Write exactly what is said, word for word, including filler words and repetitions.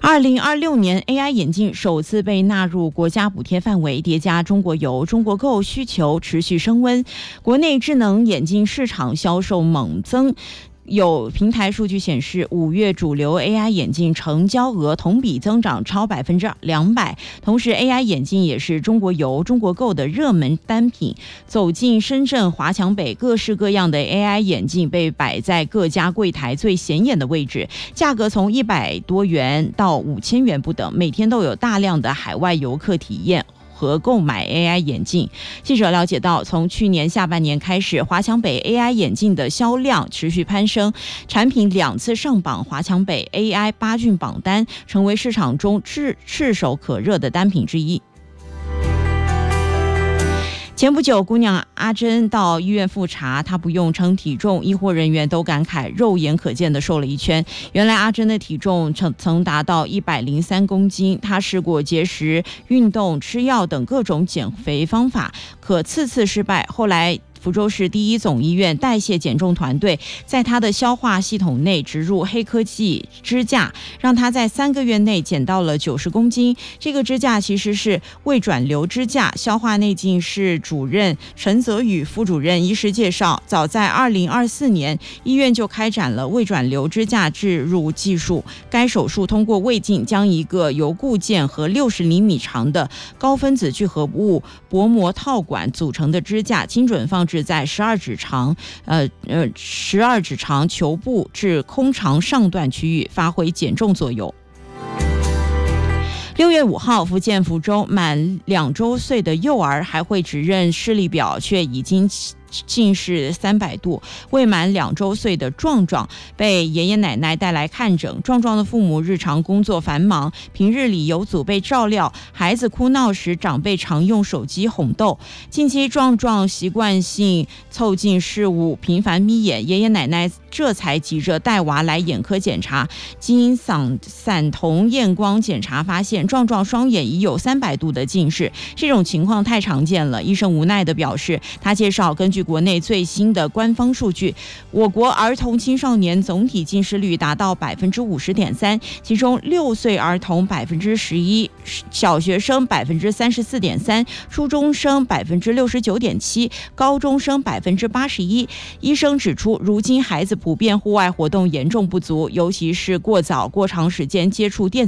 二零二六年 A I 眼镜首次被纳入国家补贴范围，叠加中国游、中国购需求持续升温，国内智能眼镜市场销售猛增。有平台数据显示，五月主流 A I 眼镜成交额同比增长超百分之两百。同时 ，A I 眼镜也是中国游、中国购的热门单品。走进深圳华强北，各式各样的 A I 眼镜被摆在各家柜台最显眼的位置，价格从一百多元到五千元不等。每天都有大量的海外游客体验和购买 A I 眼镜。记者了解到，从去年下半年开始，华强北 A I 眼镜的销量持续攀升，产品两次上榜华强北 A I 八骏榜单，成为市场中炙炙手可热的单品之一。前不久，姑娘阿珍到医院复查，她不用称体重，医护人员都感慨肉眼可见的瘦了一圈。原来阿珍的体重曾曾达到一百零三公斤，她试过节食、运动、吃药等各种减肥方法，可次次失败。后来福州市第一总医院代谢减重团队在他的消化系统内植入黑科技支架，让他在三个月内减到了九十公斤。这个支架其实是胃转流支架。消化内镜室主任陈泽宇副主任医师介绍，早在二零二四年，医院就开展了胃转流支架置入技术。该手术通过胃镜将一个由固件和六十厘米长的高分子聚合物薄膜套管组成的支架，精准放置在十二指肠，呃呃，十二指肠球部至空肠上段区域，发挥减重作用。六月五号，福建福州满两周岁的幼儿还会指认视力表，却已经近视三百度。未满两周岁的壮壮被爷爷奶奶带来看诊。壮壮的父母日常工作繁忙，平日里有组被照料，孩子哭闹时，长辈常用手机哄逗。近期壮壮习惯性凑近事物，频繁眯眼，爷爷奶奶这才急着带娃来眼科检查。经散散瞳验光检查发现，壮壮双眼已有三百度的近视，这种情况太常见了。医生无奈地表示，他介绍，根据国内最新的官方数据，我国儿童青少年总体近视率达到百分之五十点三，其中六岁儿童百分之十一，小学生百分之三十四点三，初中生百分之六十九点七，高中生百分之八十一。医生指出，如今孩子普遍户外活动严重不足，尤其是过早、过长时间接触电子